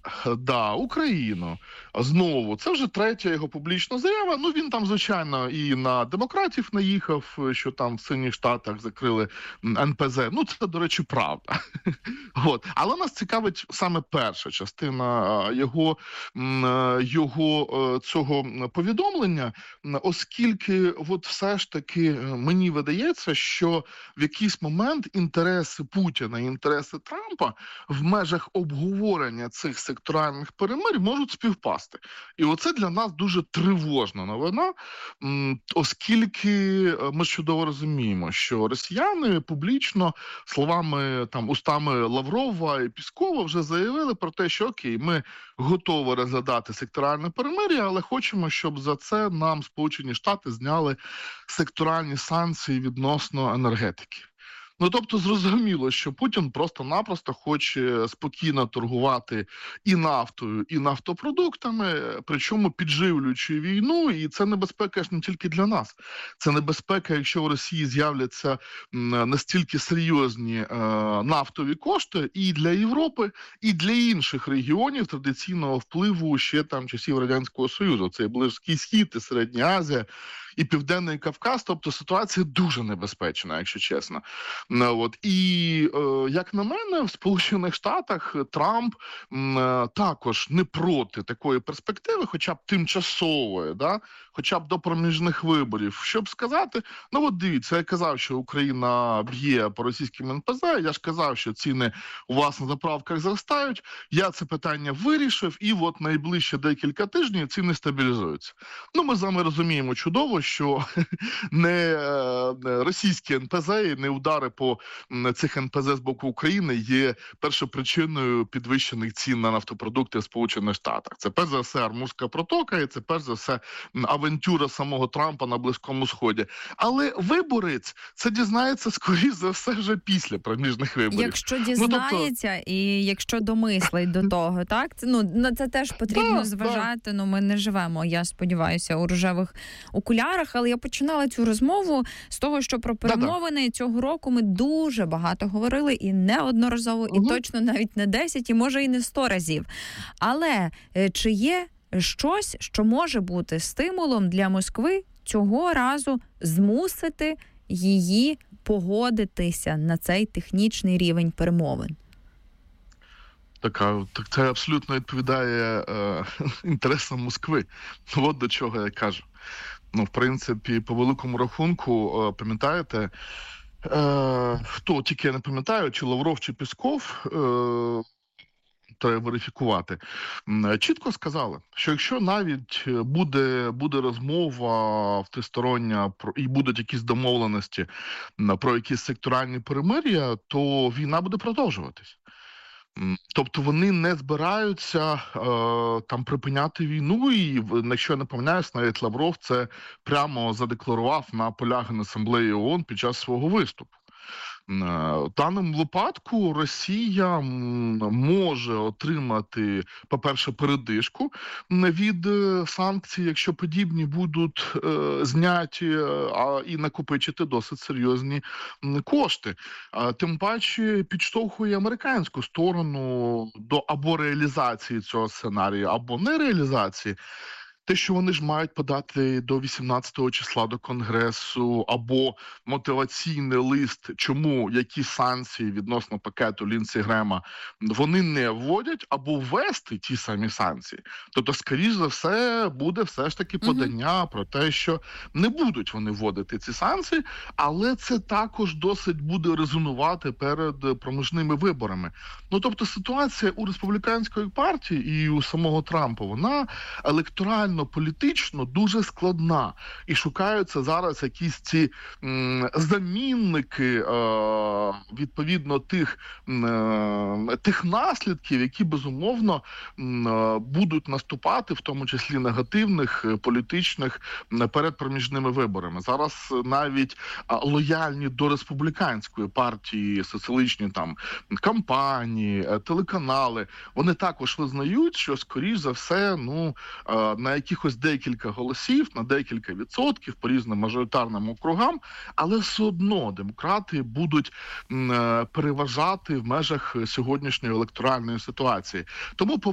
Да, Україну. Знову, це вже третя його публічна заява. Ну, він там, звичайно, і на демократів наїхав, що там в Синіх Штатах закрили НПЗ. Ну, це, до речі, правда. От. Але нас цікавить саме перша частина його цього повідомлення, оскільки от все ж таки мені видається, що в якийсь момент інтереси Путіна і інтереси Трампа в межах обговорення цих секторальних перемир'я можуть співпасти. І оце для нас дуже тривожна новина, оскільки ми чудово розуміємо, що росіяни публічно словами, устами Лаврова і Піскова вже заявили про те, що окей, ми готові розглядати секторальне перемир'я, але хочемо, щоб за це нам Сполучені Штати зняли секторальні санкції відносно енергетики. Ну, тобто, зрозуміло, що Путін просто-напросто хоче спокійно торгувати і нафтою, і нафтопродуктами, причому підживлюючи війну, і це небезпека ж не тільки для нас. Це небезпека, якщо в Росії з'являться настільки серйозні нафтові кошти і для Європи, і для інших регіонів традиційного впливу ще часів Радянського Союзу. Це і Близький Схід, і Середня Азія, і Південний Кавказ, тобто ситуація дуже небезпечна, якщо чесно. І, як на мене, в Сполучених Штатах Трамп також не проти такої перспективи, хоча б тимчасової, хоча б до проміжних виборів, щоб сказати, дивіться, я казав, що Україна б'є по російським НПЗ, я ж казав, що ціни у вас на заправках зростають, я це питання вирішив, і от найближче декілька тижнів ціни стабілізуються. Ми з вами розуміємо чудово, що не російські НПЗ і не удари по цих НПЗ з боку України є першопричиною підвищених цін на нафтопродукти в Сполучених Штатах. Це перш за все Амурська протока і це перш за все авантюра самого Трампа на Близькому Сході. Але виборець це дізнається, скоріш за все, вже після проміжних виборів. Якщо дізнається і якщо домислить до того, так? На це теж потрібно зважати. Ми не живемо, я сподіваюся, у рожевих окулярах, але я починала цю розмову з того, що про перемовини цього року ми дуже багато говорили і неодноразово, і точно навіть не 10, і може і не 100 разів. Але чи є щось, що може бути стимулом для Москви цього разу змусити її погодитися на цей технічний рівень перемовин? Так це абсолютно відповідає інтересам Москви. От до чого я кажу. В принципі, по великому рахунку, пам'ятаєте, хто, тільки я не пам'ятаю, чи Лавров, чи Пісков, треба верифікувати, чітко сказали, що якщо навіть буде розмова тристороння і будуть якісь домовленості про якісь секторальні перемир'я, то війна буде продовжуватись. Тобто вони не збираються припиняти війну, і, якщо я не помиляюсь, навіть Лавров це прямо задекларував на полях Генасамблеї ООН під час свого виступу. В даному випадку Росія може отримати, по-перше, передишку від санкцій, якщо подібні будуть зняті, і накопичити досить серйозні кошти. Тим паче підштовхує американську сторону до або реалізації цього сценарію, або нереалізації. Те, що вони ж мають подати до 18 числа до Конгресу, або мотиваційний лист, чому які санкції відносно пакету Ліндсі Грема вони не вводять, або ввести ті самі санкції. Тобто, скоріш за все, буде все ж таки подання про те, що не будуть вони вводити ці санкції, але це також досить буде резонувати перед проміжними виборами. Тобто, ситуація у республіканської партії і у самого Трампа, вона електорально політично дуже складна. І шукаються зараз якісь ці замінники відповідно тих наслідків, які безумовно будуть наступати, в тому числі негативних, політичних, перед проміжними виборами. Зараз навіть лояльні до республіканської партії соціалістичні кампанії, телеканали, вони також визнають, що, скоріш за все, на якихось декілька голосів, на декілька відсотків по різним мажоритарним округам, але все одно демократи будуть переважати в межах сьогоднішньої електоральної ситуації. Тому